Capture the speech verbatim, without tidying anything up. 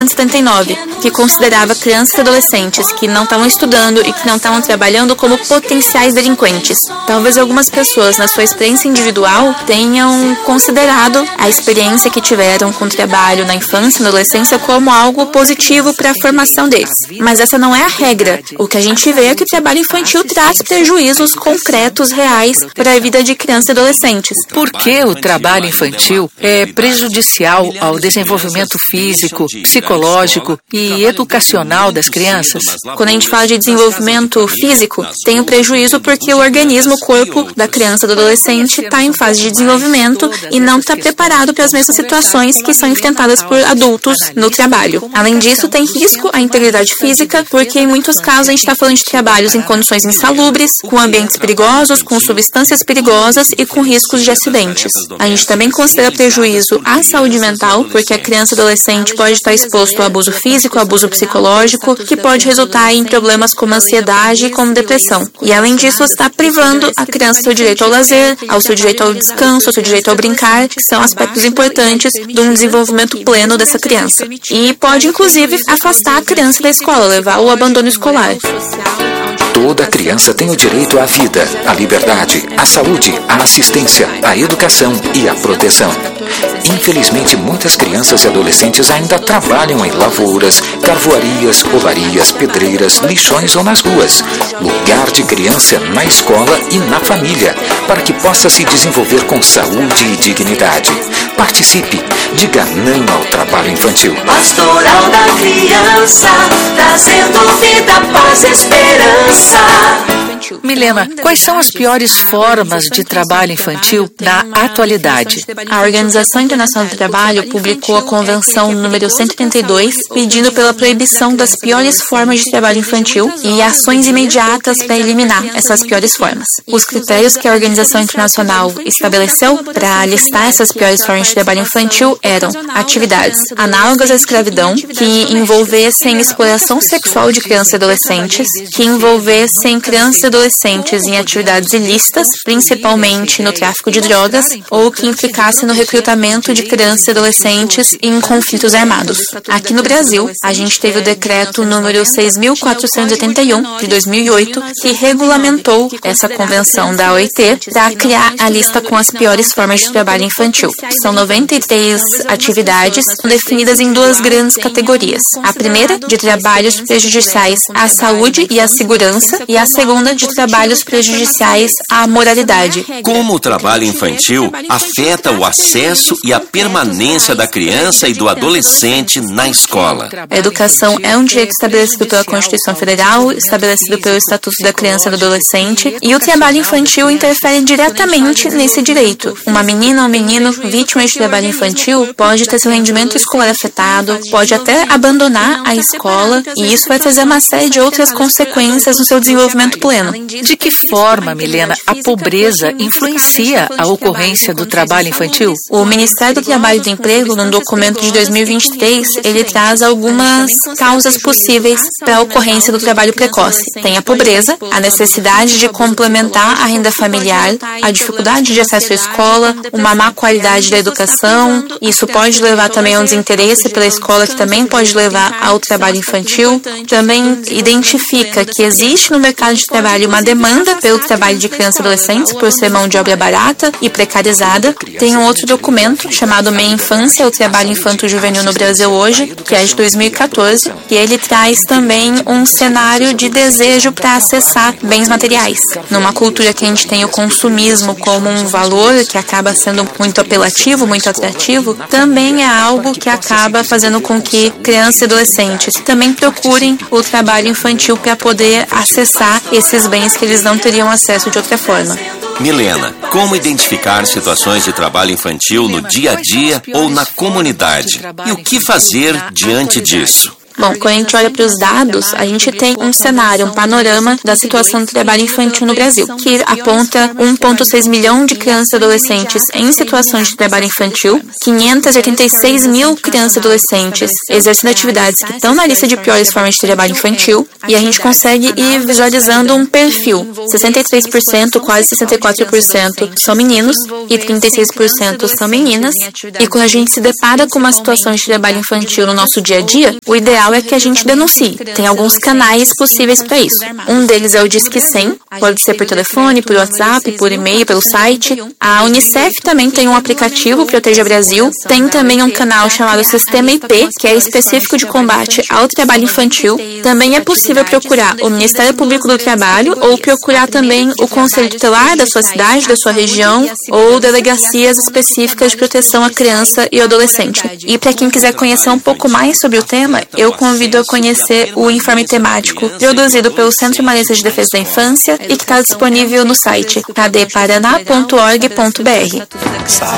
novecentos e setenta e nove, que considerava crianças e adolescentes que não estavam estudando e que não estavam trabalhando como potenciais delinquentes. Talvez algumas pessoas, na sua experiência individual, tenham considerado a experiência que tiveram com o trabalho na infância e na adolescência como algo positivo para a formação deles. Mas essa não é a regra. O que a gente vê é que o trabalho infantil traz prejuízos concretos, reais, para a vida de crianças e adolescentes. Por que o trabalho infantil é prejudicial ao desenvolvimento físico, psicológico e educacional das crianças? Quando a gente fala de desenvolvimento físico, tem um prejuízo porque o organismo, o corpo da criança e do adolescente está em fase de desenvolvimento e não está preparado para as mesmas situações que são enfrentadas por adultos no trabalho. Além disso, tem risco à integridade física, porque em muitos casos a gente está falando de trabalhos em condições insalubres, com ambientes perigosos, com substâncias perigosas e com riscos de acidentes. A gente também considera prejuízo à saúde mental, porque a criança e adolescente pode estar exposto ao abuso físico, ao abuso psicológico, que pode resultar em problemas como ansiedade e como depressão. E além disso, está privando a criança do seu direito ao lazer, ao seu direito ao descanso, ao seu direito ao brincar, que são aspectos importantes de um desenvolvimento pleno dessa criança. E pode, inclusive, afastar a criança da escola, levar ao abandono escolar. Toda criança tem o direito à vida, à liberdade, à saúde, à assistência, à educação e à proteção. Infelizmente, muitas crianças e adolescentes ainda trabalham em lavouras, carvoarias, olarias, pedreiras, lixões ou nas ruas. Lugar de criança na escola e na família, para que possa se desenvolver com saúde e dignidade. Participe, diga não ao trabalho infantil. Pastoral da Criança, trazendo vida, paz e esperança. Milena, quais são as piores formas de trabalho infantil na atualidade? A Organização Internacional do Trabalho publicou a Convenção número cento e trinta e dois, pedindo pela proibição das piores formas de trabalho infantil e ações imediatas para eliminar essas piores formas. Os critérios que a Organização Internacional estabeleceu para listar essas piores formas de trabalho infantil eram atividades análogas à escravidão, que envolvessem exploração sexual de crianças e adolescentes, que envolvessem crianças e adolescentes em atividades ilícitas, principalmente no tráfico de drogas, ou que implicasse no recrutamento de crianças e adolescentes em conflitos armados. Aqui no Brasil, a gente teve o decreto número seis mil quatrocentos e oitenta e um, de dois mil e oito, que regulamentou essa convenção da O I T para criar a lista com as piores formas de trabalho infantil. São noventa e três atividades definidas em duas grandes categorias. A primeira, de trabalhos prejudiciais à saúde e à segurança, e a segunda, de trabalhos prejudiciais à moralidade. Como o trabalho infantil afeta o acesso e a permanência da criança e do adolescente na escola? A educação é um direito estabelecido pela Constituição Federal, estabelecido pelo Estatuto da Criança e do Adolescente, e o trabalho infantil interfere diretamente nesse direito. Uma menina ou um menino vítima de trabalho infantil pode ter seu rendimento escolar afetado, pode até abandonar a escola, e isso vai trazer uma série de outras consequências no seu desenvolvimento pleno. De que forma, Milena, a pobreza influencia a ocorrência do trabalho infantil? O Ministério do Trabalho e do Emprego, no documento de dois mil e vinte e três, ele traz algumas causas possíveis para a ocorrência do trabalho precoce. Tem a pobreza, a necessidade de complementar a renda familiar, a dificuldade de acesso à escola, uma má qualidade da educação. Isso pode levar também a um desinteresse pela escola, que também pode levar ao trabalho infantil. Também identifica que existe no mercado de trabalho uma demanda pelo trabalho de crianças e adolescentes por ser mão de obra barata e precarizada. Tem um outro documento chamado Meia Infância, o trabalho infanto-juvenil no Brasil hoje, que é de dois mil e quatorze, e ele traz também um cenário de desejo para acessar bens materiais. Numa cultura que a gente tem o consumismo como um valor que acaba sendo muito apelativo, muito atrativo, também é algo que acaba fazendo com que crianças e adolescentes também procurem o trabalho infantil para poder acessar esses bens que eles não teriam acesso de outra forma. Milena, como identificar situações de trabalho infantil no dia a dia ou na comunidade? E o que fazer diante disso? Bom, quando a gente olha para os dados, a gente tem um cenário, um panorama da situação do trabalho infantil no Brasil, que aponta um vírgula seis milhão de crianças e adolescentes em situações de trabalho infantil, quinhentos e oitenta e seis mil crianças e adolescentes exercendo atividades que estão na lista de piores formas de trabalho infantil, e a gente consegue ir visualizando um perfil. sessenta e três por cento, quase sessenta e quatro por cento são meninos e trinta e seis por cento são meninas. E quando a gente se depara com uma situação de trabalho infantil no nosso dia a dia, o ideal é que a gente denuncie. Tem alguns canais possíveis para isso. Um deles é o Disque cem, pode ser por telefone, por WhatsApp, por e-mail, pelo site. A Unicef também tem um aplicativo, Proteja Brasil. Tem também um canal chamado Sistema I P, que é específico de combate ao trabalho infantil. Também é possível procurar o Ministério Público do Trabalho ou procurar também o Conselho Tutelar da sua cidade, da sua região, ou delegacias específicas de proteção à criança e ao adolescente. E para quem quiser conhecer um pouco mais sobre o tema, eu convido a conhecer o informe temático produzido pelo Centro Maranhense de Defesa da Infância e que está disponível no site a d paraná ponto org ponto b r.